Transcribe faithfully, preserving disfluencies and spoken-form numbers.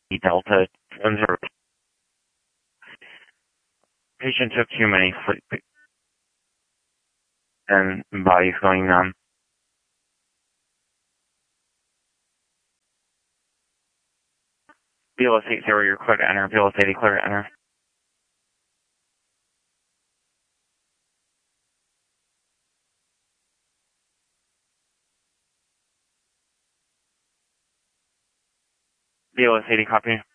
Delta one zero. Patient took too many sleep and body's going numb. B L S eight zero, you're clear to enter. B L S eighty, clear to enter. B L S eighty, copy.